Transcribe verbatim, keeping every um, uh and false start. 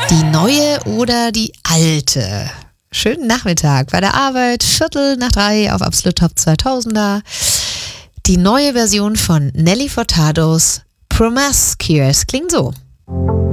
Die neue oder die alte? Schönen Nachmittag bei der Arbeit, Viertel nach drei auf Absolut Top zweitausender. Die neue Version von Nelly Furtados Promiscuous klingt so.